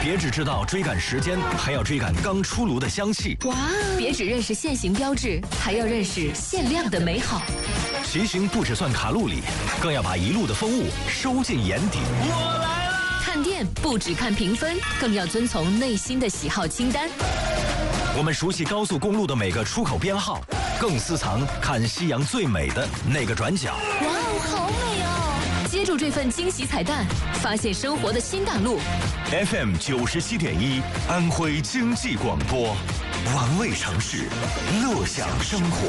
别只知道追赶时间，还要追赶刚出炉的香气。 哇！别只认识限行标志，还要认识限量的美好。 骑行不只算卡路里，更要把一路的风物收进眼底。我来了！ 看店不只看评分，更要遵从内心的喜好清单。 我们熟悉高速公路的每个出口编号，更私藏看夕阳最美的那个转角。 哇哦，好美哦！接住这份惊喜彩蛋，发现生活的新大陆。 FM 97.1，安徽经济广播，玩味城市，乐享生活。